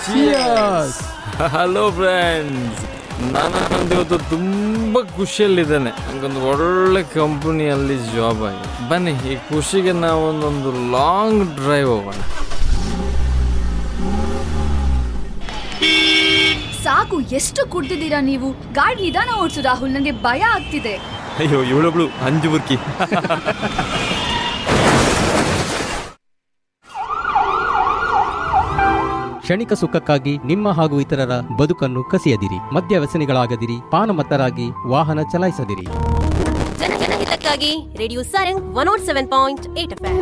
Cheers! Hello friends, ನಾನು ಇವತ್ತು ತುಂಬ ಖುಷಿಯಲ್ಲಿದ್ದೇನೆ. ನನಗೊಂದು ಒಳ್ಳೆ ಕಂಪನಿಯಲ್ಲಿ ಜಾಬ್ ಆಗಿದೆ. ಬನ್ನಿ, ಈ ಖುಷಿಗೆ ನಾವು ಒಂದೊಂದು ಲಾಂಗ್ ಡ್ರೈವ್ ಹೋಗೋಣ. ಸಾಕು, ಎಷ್ಟು ಕುಡ್ದಿದ್ದೀರಾ ನೀವು? ಗಾಡಿ ನಿಧಾನ ಓಡಿಸು ರಾಹುಲ್, ನನಗೆ ಭಯ ಆಗ್ತಿದೆ. ಅಯ್ಯೋ, ಇವಳೊಬ್ಳು ಅಂಜು ಬುರ್ಕಿ. ಕ್ಷಣಿಕ ಸುಖಕ್ಕಾಗಿ ನಿಮ್ಮ ಹಾಗೂ ಇತರರ ಬದುಕನ್ನು ಕಸಿಯದಿರಿ. ಮದ್ಯ ವ್ಯಸನಿಗಳಾಗದಿರಿ. ಪಾನಮತ್ತರಾಗಿ ವಾಹನ ಚಲಾಯಿಸದಿರಿ. ಜನಹಿತಕ್ಕಾಗಿ ರೇಡಿಯೋ ಸಾರಂಗ್ 107.8 FM.